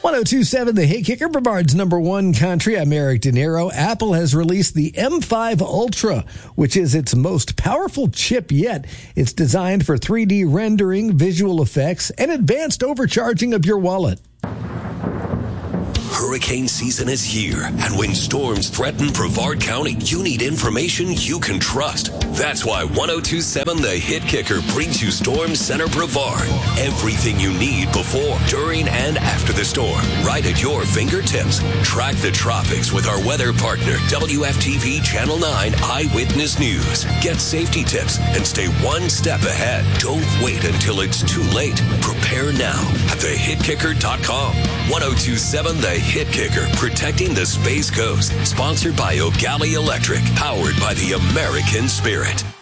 1027, the Hit Kicker, Brevard's number one country. I'm Eric De Niro. Apple has released the M5 Ultra, which is its most powerful chip yet. It's designed for 3D rendering, visual effects, and advanced overcharging of your wallet. Hurricane season is here, and when storms threaten Brevard County, you need information you can trust. That's why 1027 The Hit Kicker brings you Storm Center Brevard. Everything you need before, during, and after the storm, right at your fingertips. Track the tropics with our weather partner, WFTV Channel 9 Eyewitness News. Get safety tips and stay one step ahead. Don't wait until it's too late. Prepare now at thehitkicker.com. 1027 The Hit Kicker, protecting the Space Coast. Sponsored by O'Galley Electric, powered by the American Spirit.